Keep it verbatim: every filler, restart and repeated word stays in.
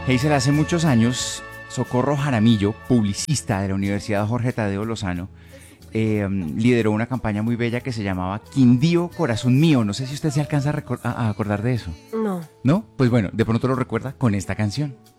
Hazel, hace muchos años, Socorro Jaramillo, publicista de la Universidad Jorge Tadeo Lozano, eh, lideró una campaña muy bella que se llamaba Quindío Corazón Mío. No sé si usted se alcanza a, recor- a a acordar de eso. No. ¿No? Pues bueno, de pronto lo recuerda con esta canción.